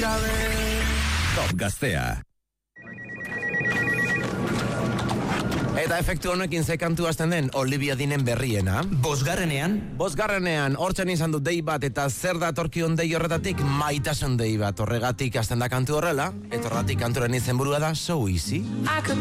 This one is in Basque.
gabe. Top Gaztea. Eta efektu honekin ze kantu hasten den Olivia Deanen berriena. Bosgarrenean, hortzen izan du dei bat, eta zer da torkion dei horretatik? Maitasun dei bat, horregatik hasten da kantu horrela, eta horregatik kanturen izenburua da So Easy.